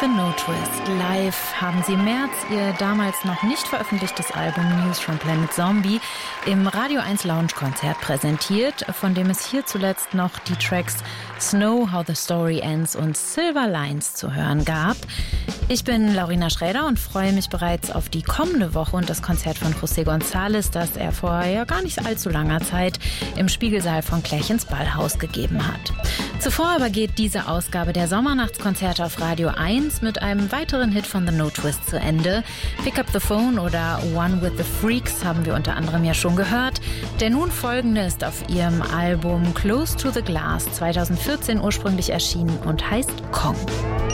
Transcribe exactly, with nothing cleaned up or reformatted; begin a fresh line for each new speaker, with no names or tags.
The No Twist. Live haben sie im März ihr damals noch nicht veröffentlichtes Album News from Planet Zombie im Radio eins Lounge-Konzert präsentiert, von dem es hier zuletzt noch die Tracks Snow, How the Story Ends und Silver Lines zu hören gab. Ich bin Laurina Schräder und freue mich bereits auf die kommende Woche und das Konzert von José González, das er vor ja gar nicht allzu langer Zeit im Spiegelsaal von Klärchens Ballhaus gegeben hat. Zuvor aber geht diese Ausgabe der Sommernachtskonzerte auf Radio eins mit einem weiteren Hit von The No Twist zu Ende. Pick Up the Phone oder One with the Freaks haben wir unter anderem ja schon gehört. Der nun folgende ist auf ihrem Album Close to the Glass zweitausendvierzehn ursprünglich erschienen und heißt Kong.